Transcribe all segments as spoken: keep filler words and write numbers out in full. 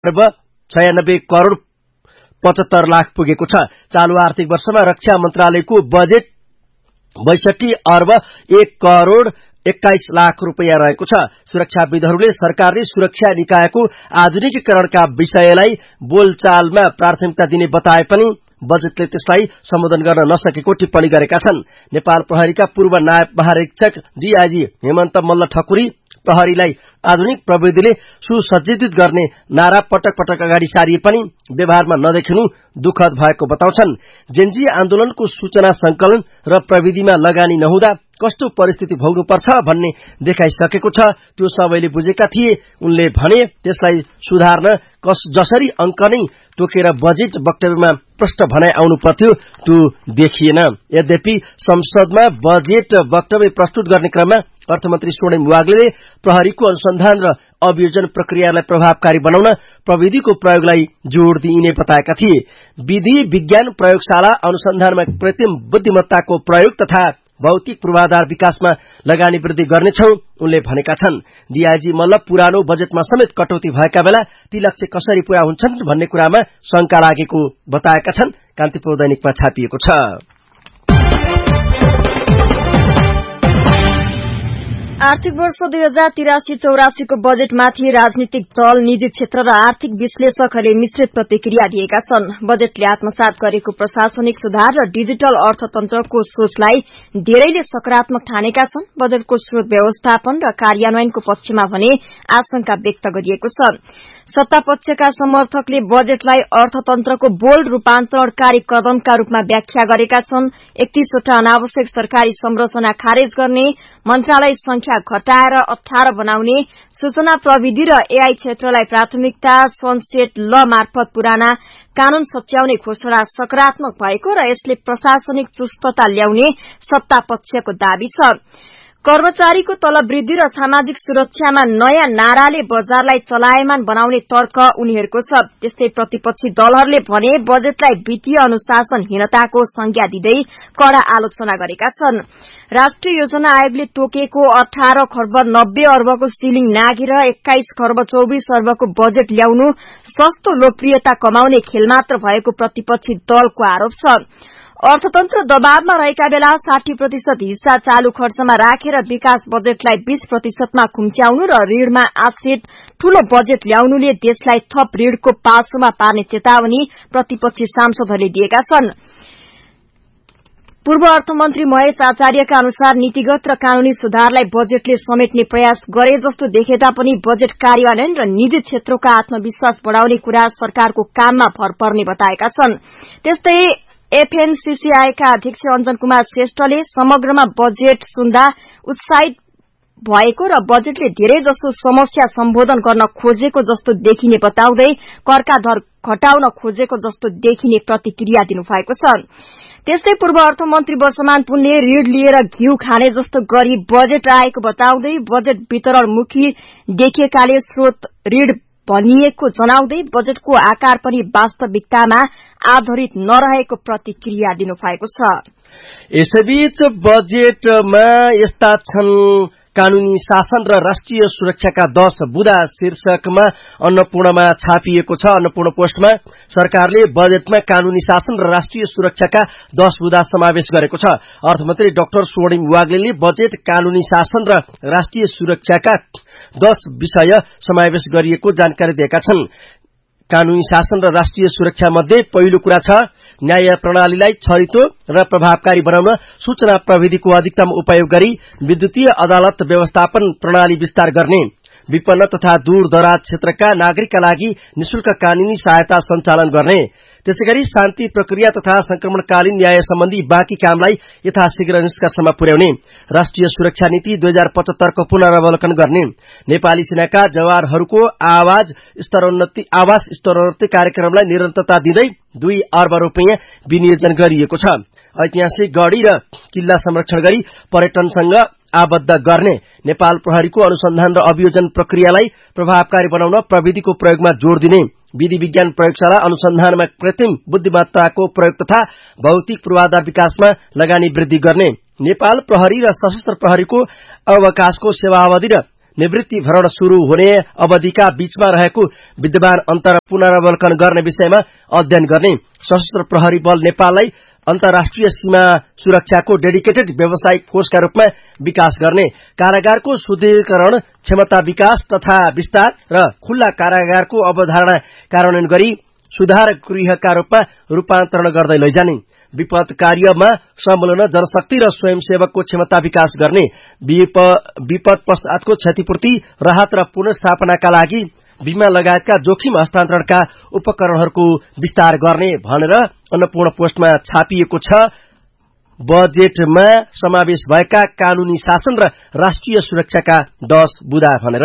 अर्ब छयानब्बे करोड पचहत्तर लाख पुगेको छ। चालू आर्थिक वर्षमा रक्षा मन्त्रालयको बजेट बैसठी अर्ब एक करोड एक्काइस लाख रुपियाँ रहेको छ। सुरक्षाविदहरूले सरकारले सुरक्षा निकायको आधुनिकीकरणका विषयलाई बोलचालमा प्राथमिकता दिने बताए पनि बजेटले त्यसलाई सम्बोधन गर्न नसकेको टिप्पणी गरेका छन्। नेपाल प्रहरीका पूर्व नायब महानिरीक्षक डीआईजी हेमन्त मल्ल ठकुरी प्रहरीलाई आधुनिक प्रविधिले सुसज्जित गर्ने नारा पटक पटक अगाडि सारिए पनि व्यवहारमा नदेखिनु दुःखद भएको बताउँछन्। जेन्जी आन्दोलनको सूचना संकलन र प्रविधिमा लगानी नहुँदा कस्तो परिस्थिति भोग्नुपर्छ भन्ने देखाइसकेको छ, त्यो सबैले बुझेका थिए। उनले भने त्यसलाई सुधार्न कस जसरी अंक नै तोकेर बजेट वक्तव्यमा प्रष्ट भनाइ आउनु पर्थ्यो त्यो देखिएन। यद्यपि संसदमा बजेट वक्तव्य प्रस्तुत गर्ने क्रममा अर्थमन्त्री स्वर्णिम वाग्लेले प्रहरीको अनुसन्धान र अभियोजन प्रक्रियालाई प्रभावकारी बनाउन प्रविधिको प्रयोगलाई जोड़ दिइने बताएका थिए। विधि विज्ञान प्रयोगशाला अनुसन्धानमा कृत्रिम बुद्धिमत्ताको प्रयोग तथा भौतिक पूर्वाधार विकासमा लगानी वृद्धि गर्नेछौ उनले भनेका छन्। डीआईजी मल्ल पुरानो बजेटमा समेत कटौती भएका बेला ती लक्ष्य कसरी पूरा हुन्छन् भन्ने कुरामा शंका लागेको बताएका छन्। कान्तिपुर दैनिकमा छापिएको छ। आर्थिक वर्ष दुई हजार तिरासी चौरासी को बजेटमाथि राजनीतिक दल, निजी क्षेत्र र आर्थिक विश्लेषकहरूले मिश्रित प्रतिक्रिया दिएका छन्। बजेटले आत्मसात गरेको प्रशासनिक सुधार र डिजिटल अर्थतन्त्रको सोचलाई धेरैले सकारात्मक ठानेका छन्। बजेटको स्रोत व्यवस्थापन र कार्यान्वयनको पक्षमा भने आशंका व्यक्त गरिएको छ। सत्तापक्षका समर्थकले बजेटलाई अर्थतन्त्रको बोल्ड रूपान्तरणकारी कदमका रूपमा व्याख्या गरेका छन्। एकतीसवटा अनावश्यक सरकारी संरचना खारेज गर्ने, मन्त्रालय संख्या घटाएर अठार बनाउने, सूचना प्रविधि र एआई क्षेत्रलाई प्राथमिकता सनसेट ल मार्फत पुराना कानून सच्याउने घोषणा सकारात्मक भएको र यसले प्रशासनिक चुस्तता ल्याउने सत्तापक्षको दावी छ। कर्मचारीको तलब वृद्धि र सामाजिक सुरक्षामा नयाँ नाराले बजारलाई चलायमान बनाउने तर्क उनीहरूको छ। त्यस्तै प्रतिपक्षी दलहरूले भने बजेटलाई वित्तीय अनुशासनहीनताको संज्ञा दिँदै कड़ा आलोचना गरेका छन्। राष्ट्रिय योजना आयोगले तोकेको अठार खर्ब नब्बे अर्बको सिलिङ नाघेर एक्काइस खर्ब चौबिस अर्बको बजेट ल्याउनु सस्तो लोकप्रियता कमाउने खेल मात्र भएको प्रतिपक्षी दलको आरोप छ। अर्थतन्त्र दबावमा रहेका बेला साठी प्रतिशत हिस्सा चालू खर्चमा राखेर विकास बजेटलाई बीस प्रतिशतमा खुम्च्याउनु र ऋणमा आश्रित ठूलो बजेट ल्याउनुले देशलाई थप ऋणको पासोमा पार्ने चेतावनी प्रतिपक्षी सांसदहरूले दिएका छन्। पूर्व अर्थमन्त्री महेश आचार्यका अनुसार नीतिगत र कानूनी सुधारलाई बजेटले समेट्ने प्रयास गरे जस्तो देखे तापनि बजेट कार्यान्वयन र निजी क्षेत्रको आत्मविश्वास बढ़ाउने कुरा सरकारको काममा भर पर्ने बताएका छन्। त्यस्तै एफएनसीसीआईका अध्यक्ष अञ्जन कुमार श्रेष्ठले समग्रमा बजेट सुन्दा उत्साहित भएको र बजेटले धेरै जसो समस्या सम्बोधन गर्न खोजेको जस्तो देखिने बताउँदै करका दर घटाउन खोजेको जस्तो देखिने प्रतिक्रिया दिनुभएको छ। त्यस्तै पूर्व अर्थमन्त्री वर्षमान पुनले ऋण लिएर घिउ खाने जस्तो गरी बजेट आएको बताउँदै बजेट वितरणमुखी देखिएकाले स्रोत ऋण भनिएको जनाउँदै बजेटको आकार पनि वास्तविकतामा आधारित नरहेको प्रतिक्रिया दिनुभएको छ। यसैबीच बजेटमा यस्ता छन् कानूनी शासन र राष्ट्रिय सुरक्षाका दश बुदा शीर्षकमा अन्नपूर्णमा छापिएको छ। अन्नपूर्ण पोस्टमा सरकारले बजेटमा कानूनी शासन र राष्ट्रिय सुरक्षाका दश बुदा समावेश गरेको छ। अर्थमन्त्री डाक्टर स्वर्णिम वाग्लेले बजेट कानूनी शासन र राष्ट्रिय सुरक्षाका दश विषय समावेश गरिएको जानकारी दिएका छन्। कानूनी शासन र राष्ट्रिय सुरक्षा मध्ये पहिलो कुरा छ न्याय प्रणालीलाई छरितो र प्रभावकारी बनाउन सूचना प्रविधिको अधिकतम उपयोग गरी विद्युतीय अदालत व्यवस्थापन प्रणाली विस्तार गर्ने, विपन्न तथा दूर दराज क्षेत्रका नागरिकका लागि निशुल्क कानूनी सहायता सञ्चालन गर्ने, त्यसैगरी शान्ति प्रक्रिया तथा संक्रमणकालीन न्याय सम्बन्धी बाँकी कामलाई यथाशीघ्र निष्कर्षमा पुर्याउने, राष्ट्रिय सुरक्षा नीति दुई हजार पचहत्तरको पुनरावलोकन गर्ने, नेपाली सेनाका जवानहरूको आवाज स्तरोन्नति आवास स्तरोन्नति कार्यक्रमलाई निरन्तरता दिँदै दुई अर्ब रुपियाँ विनियोजन गरिएको छ। ऐतिहासिक गढी र किल्ला संरक्षण गरी पर्यटनसँग आबद्ध गर्ने, नेपाल प्रहरीको अनुसन्धान र अभियोजन प्रक्रियालाई प्रभावकारी बनाउन प्रविधिको प्रयोगमा जोड़ दिने, विधि विज्ञान प्रयोगशाला अनुसन्धानमा कृत्रिम बुद्धिमत्ताको प्रयोग तथा भौतिक पूर्वाधार विकासमा लगानी वृद्धि गर्ने, नेपाल प्रहरी र सशस्त्र प्रहरीको अवकाशको सेवावधि र निवृत्ति भरण शुरू हुने अवधिका बीचमा रहेको विद्यमान अन्तर पुनरावलोकन गर्ने विषयमा अध्ययन गर्ने, सशस्त्र प्रहरी बल नेपाललाई अन्तर्राष्ट्रिय सीमा सुरक्षाको डेडिकेटेड व्यावसायिक फोर्सका रूपमा विकास गर्ने, कारागारको सुदृढीकरण, क्षमता विकास तथा विस्तार र खुल्ला कारागारको अवधारणा कार्यान्वयन गरी सुधार गृहका रूपमा रूपान्तरण गर्दै लैजाने, विपद कार्यमा सम्मिलन जनशक्ति र स्वयंसेवकको क्षमता विकास गर्ने, विपद पश्चातको क्षतिपूर्ति, राहत र पुनर्स्थापनाका लागि बीमा लगायतका जोखिम हस्तान्तरणका उपकरणहरूको विस्तार गर्ने भनेर अन्नपूर्ण पोस्टमा छापिएको छ। बजेटमा समावेश भएका कानूनी शासन र राष्ट्रिय सुरक्षाका दश बुँदा भनेर।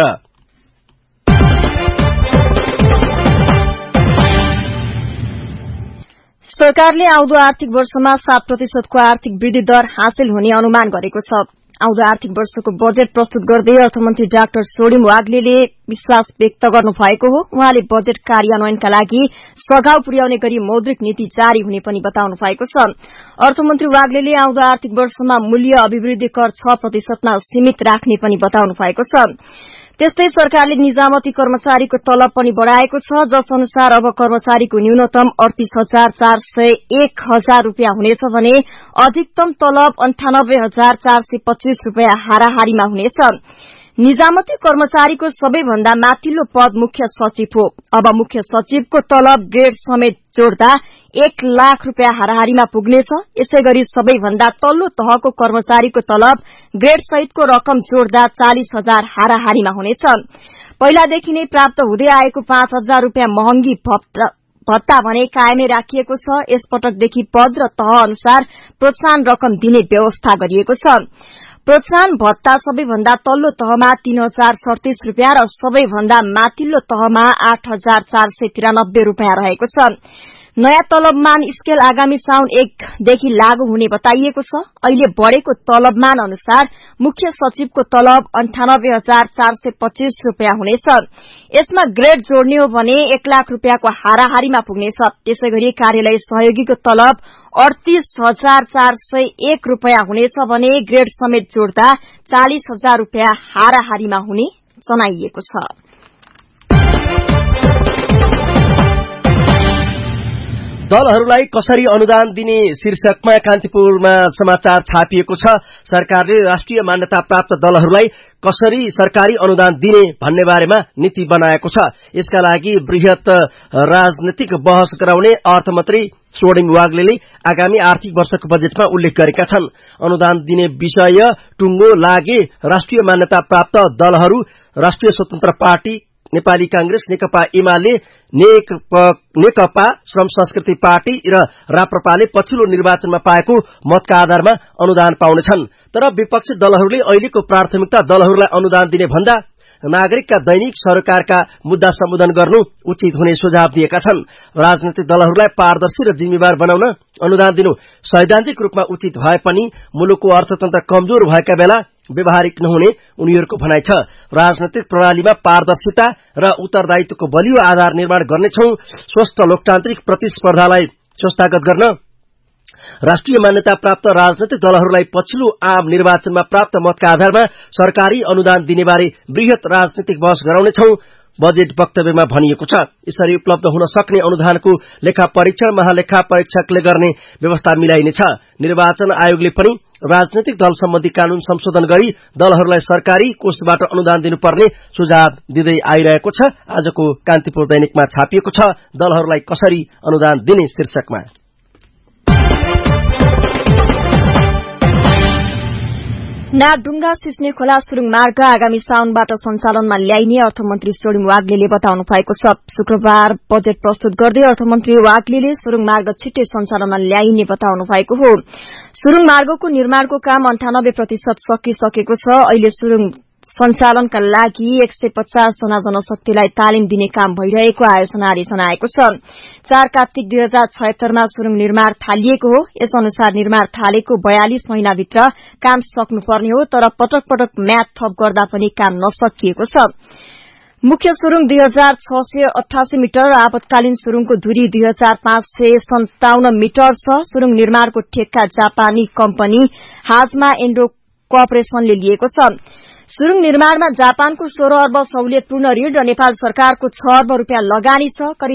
सरकारले आउँदो आर्थिक वर्षमा सात प्रतिशतको आर्थिक वृद्धि दर हासिल हुने अनुमान गरेको छ। आउँदो आर्थिक वर्षको बजेट प्रस्तुत गर्दै अर्थमन्त्री डाक्टर सोडिम वाग्लेले विश्वास व्यक्त गर्नुभएको हो। उहाँले बजेट कार्यान्वयनका लागि सघाउ पुर्याउने गरी मौद्रिक नीति जारी हुने पनि बताउनु भएको छ। अर्थमन्त्री वाग्लेले आउँदो आर्थिक वर्षमा मूल्य अभिवृद्धि कर छ प्रतिशतमा सीमित राख्ने पनि बताउनु भएको छ। त्यस्तै सरकारले निजामती कर्मचारीको तलब पनि बढ़ाएको छ, जस अनुसार अब कर्मचारीको न्यूनतम अडतीस हजार चार सय एक हजार रूपियाँ हुनेछ भने अधिकतम तलब अन्ठानब्बे हजार चार सय पच्चीस रूपियाँ हाराहारीमा हुनेछ। निजामती कर्मचारीको सबैभन्दा माथिल्लो पद मुख्य सचिव हो। अब मुख्य सचिवको तलब ग्रेड समेत जोड्दा एक लाख रूपियाँ हाराहारीमा पुग्नेछ। यसै गरी सबैभन्दा तल्लो तहको कर्मचारीको तलब ग्रेड सहितको रकम जोड्दा चालिस हजार हाराहारीमा हुनेछ। पहिलादेखि नै प्राप्त हुँदै आएको पाँच हजार रूपियाँ महँगी भत्ता भने कायमै राखिएको छ। यसपटकदेखि पद र तह अनुसार प्रोत्साहन रकम दिने व्यवस्था गरिएको छ। प्रोत्साहन भत्ता सबैभन्दा तल्लो तहमा तीन हजार सड़तीस रूपियाँ र सबैभन्दा माथिल्लो तहमा आठ हजार चार सय तिरानब्बे रूपियाँ रहेको छ। नयाँ तलबमान स्केल आगामी साउन एकदेखि लागू हुने बताइएको छ। अहिले बढ़ेको तलबमान अनुसार मुख्य सचिवको तलब अन्ठानब्बे हजार चार सय पच्चीस रूपियाँ हुनेछ। यसमा ग्रेड जोड्ने हो भने एक लाख रूपियाँको हाराहारीमा पुग्नेछ। त्यसै गरी कार्यालय सहयोगीको तलब अडतीस हजार चार सय एक रूपियाँ हुनेछ भने ग्रेड समेत जोड्दा चालिस हजार रूपियाँ हाराहारीमा हुने जनाइएको छ। दलहरूलाई कसरी अनुदान दिने शीर्षकमा कान्तिपुरमा समाचार छापिएको छ। सरकारले राष्ट्रिय मान्यता प्राप्त दलहरूलाई कसरी सरकारी अनुदान दिने भन्ने बारेमा नीति बनाएको छ। यसका लागि वृहत राजनीतिक बहस गराउने अर्थमन्त्री सोडिङ वाग्लेले आगामी आर्थिक वर्षको बजेटमा उल्लेख गरेका छन्। अनुदान दिने विषय टुङ्गो लागे राष्ट्रिय मान्यता प्राप्त दलहरू राष्ट्रिय स्वतन्त्र पार्टी, नेपाली कांग्रेस, नेकपा एमाले, नेकपा श्रम संस्कृति पार्टी र राप्रपाले पछिल्लो निर्वाचनमा पाएको मतका आधारमा अनुदान पाउनेछन्। तर विपक्षी दलहरूले अहिलेको प्राथमिकता दलहरूलाई अनुदान दिने भन्दा नागरिकका दैनिक सरकारका मुद्दा सम्बोधन गर्नु उचित हुने सुझाव दिएका छन्। राजनीतिक दलहरूलाई पारदर्शी र जिम्मेवार बनाउन अनुदान दिनु सैद्धान्तिक रूपमा उचित भए पनि मुलुकको अर्थतन्त्र कमजोर भएका बेला व्यवहारिक नहुने उनीहरूको भनाइ छ। राजनैतिक प्रणालीमा पारदर्शिता र उत्तरदायित्वको बलियो आधार निर्माण गर्नेछौं। स्वस्थ लोकतान्त्रिक प्रतिस्पर्धालाई संस्थागत गर्न राष्ट्रिय मान्यता प्राप्त राजनैतिक दलहरूलाई पछिल्लो आम निर्वाचनमा प्राप्त मतका आधारमा सरकारी अनुदान दिनेबारे वृहत राजनीतिक बहस गराउनेछौं बजेट वक्तव्यमा भनिएको छ। यसरी उपलब्ध हुन सक्ने अनुदानको लेखा परीक्षण महालेखा परीक्षकले गर्ने व्यवस्था मिलाइनेछ। निर्वाचन आयोगले पनि राजनैतिक दल सम्बन्धी कानून संशोधन गरी दलहरूलाई सरकारी कोषबाट अनुदान दिनुपर्ने सुझाव दिँदै आइरहेको छ। आजको कान्तिपुर दैनिकमा छापिएको छ दलहरूलाई कसरी अनुदान दिने शीर्षकमा। नागढुङ्गा सिस्ने खोला सुरुङ मार्ग आगामी साउनबाट सञ्चालनमा ल्याइने अर्थमन्त्री सोडिङ वाग्लेले बताउनु भएको छ। शुक्रबार बजेट प्रस्तुत गर्दै अर्थमन्त्री वाग्लेले सुरुङ मार्ग छिट्टै सञ्चालनमा ल्याइने बताउनु भएको हो। सुरुङ मार्गको निर्माणको काम अन्ठानब्बे प्रतिशत सकिसकेको छ। अहिले सुरुङ सञ्चालनका लागि एक सय पचास जना जनशक्तिलाई तालिम दिने काम भइरहेको आयोजनाले जनाएको छ। चार कार्तिक दुई हजार छयत्तरमा सुरुङ निर्माण थालिएको हो। यस अनुसार निर्माण थालेको बयालिस महिनाभित्र काम सक्नुपर्ने हो, तर पटक पटक म्याद थप गर्दा पनि काम नसकिएको छ। मुख्य सुरुङ दुई हजार छ सय अठासी मिटर, आपतकालीन सुरुङको दूरी दुई हजार पाँच सय सन्ताउन्न मिटर छ। सुरुङ निर्माणको ठेक्का जापानी कम्पनी हाजमा एन्डो कर्पोरेशनले लिएको छ। सुरुङ निर्माणमा जापानको सोह्र अर्ब सहुलियतपूर्ण ऋण र नेपाल सरकारको छ अर्ब रूपियाँ लगानी छ।